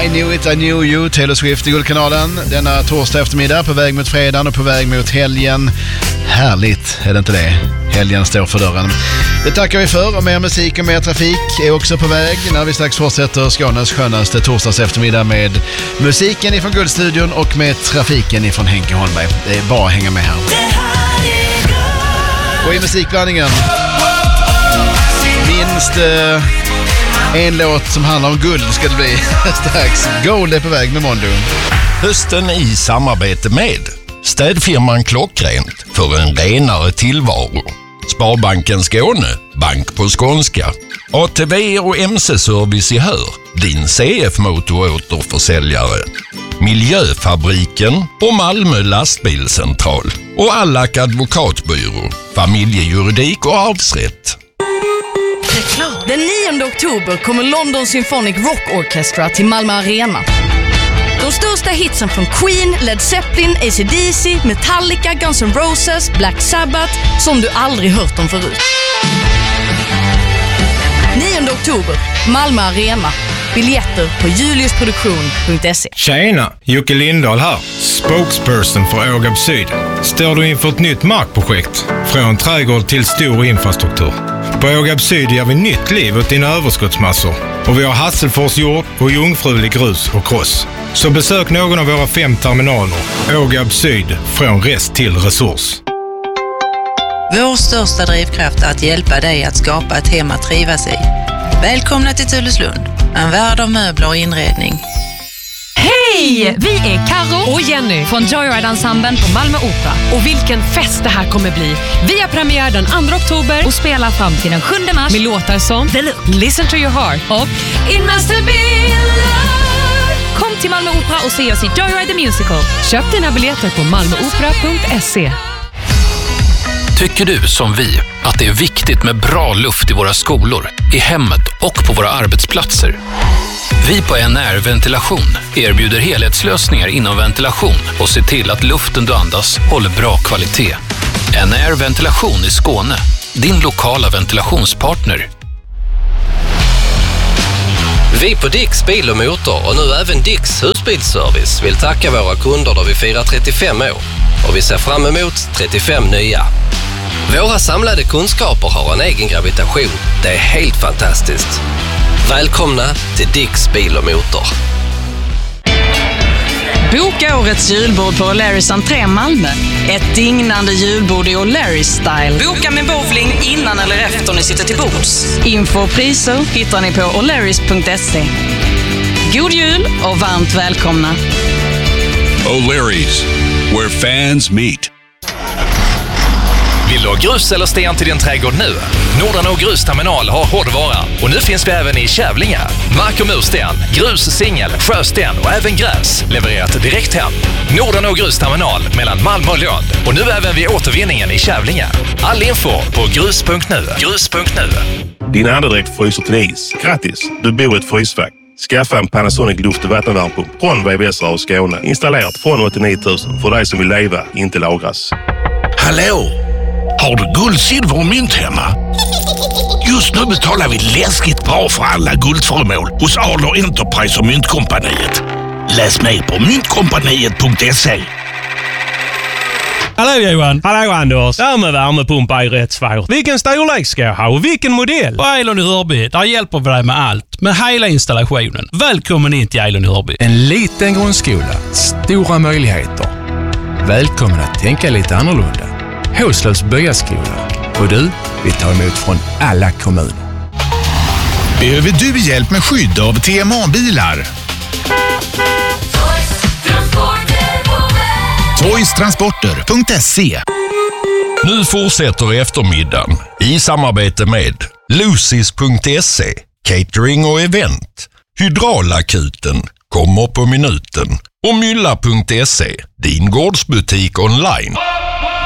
I knew it, I knew you, Taylor Swift i Guldkanalen. Denna torsdag eftermiddag på väg mot fredagen och på väg mot helgen. Härligt, är det inte det? Helgen står för dörren. Det tackar vi för, och mer musik och mer trafik är också på väg när vi strax fortsätter Skånes skönaste torsdags eftermiddag med musiken ifrån Guldstudion och med trafiken ifrån Henke Holmberg. Det är bara att hänga med här. Och i musikblandningen minst en låt som handlar om guld ska det bli strax. Gold är på väg med Mondo. Hösten i samarbete med städfirman Klockrent för en renare tillvaro. Sparbanken Skåne, bank på skånska. ATV och MC-service i Hör, din CF-motoråterförsäljare. Miljöfabriken och Malmö lastbilscentral. Och Allak advokatbyrå, familjejuridik och arvsrätt. Den 9 oktober kommer London Symphonic Rock Orchestra till Malmö Arena. De största hitsen från Queen, Led Zeppelin, AC/DC, Metallica, Guns N' Roses, Black Sabbath som du aldrig hört om förut. 9 oktober, Malmö Arena. Biljetter på juliusproduktion.se. Tjena, Jocke Lindahl här. Spokesperson för Ågab Syd. Står du inför ett nytt markprojekt? Från trädgård till stor infrastruktur. På Ågab Syd ger vi nytt liv åt dina överskottsmassor. Och vi har Hasselfors jord och jungfrulig grus och kross. Så besök någon av våra 5 terminaler. Ågab Syd, från rest till resurs. Vår största drivkraft är att hjälpa dig att skapa ett hem att trivas i. Välkomna till Tulleslund, en värld av möbler och inredning. Hej! Vi är Karo och Jenny från Joyride-ensemblen på Malmö Opera. Och vilken fest det här kommer bli. Vi har premiär den 2 oktober och spelar fram till den 7 mars med låtar som The Look, Listen to Your Heart och It Must Have Been Love. Kom till Malmö Opera och se oss i Joyride the Musical. Köp dina biljetter på malmöopera.se. Tycker du som vi att det är viktigt med bra luft i våra skolor, i hemmet och på våra arbetsplatser? Vi på NR Ventilation erbjuder helhetslösningar inom ventilation och ser till att luften du andas håller bra kvalitet. NR Ventilation i Skåne, din lokala ventilationspartner. Vi på Dicks Bil och Motor och nu även Dicks Husbilsservice vill tacka våra kunder då vi firar 35 år. Och vi ser fram emot 35 nya. Våra samlade kunskaper har en egen gravitation. Det är helt fantastiskt. Välkomna till Dicks Bil och Motor. Boka årets julbord på O'Larrys entré Malmö. Ett dignande julbord i O'Larrys-style. Boka med bowling innan eller efter ni sitter till bords. Info och priser hittar ni på O'Larrys.se. God jul och varmt välkomna. O'Larrys, where fans meet. Vill du ha grus eller sten till din trädgård nu? Nordanå Grusterminal har hårdvara och nu finns vi även i Kävlinge. Mark- och mursten, grus, singel, sjösten och även gräs levererat direkt hem. Nordanå Grusterminal mellan Malmö och Lund och nu även vid återvinningen i Kävlinge. All info på grus.nu. Grus.nu. Din andedräkt fryser till is. Grattis, du bor i ett frysfack. Skaffa en Panasonic luft- och vattenvärmepump från VVS och Skåne. Installerat från 89 000 för dig som vill leva, inte lagras. Hallå! Har du guld, silver och mynt hemma? Just nu betalar vi läskigt bra för alla guldföremål hos Adler Enterprise och Myntkompaniet. Läs mer på myntkompaniet.se. Hallå Johan! Hallå Anders! Det här med värmepumpar är rätt svårt. Vilken storlek ska jag ha och vilken modell? På Eilon i Hörby, där hjälper vi dig med allt. Med hela installationen. Välkommen in till Eilon i Hörby. En liten grundskola, stora möjligheter. Välkommen att tänka lite annorlunda. Håslövs byaskola. Och du, vi tar emot från alla kommuner. Behöver du hjälp med skydd av TMA-bilar? Toystransporter.se. Nu fortsätter eftermiddagen i samarbete med Lucis.se, catering och event, Hydraulakuten, kommer på minuten och Mylla.se, din gårdsbutik online.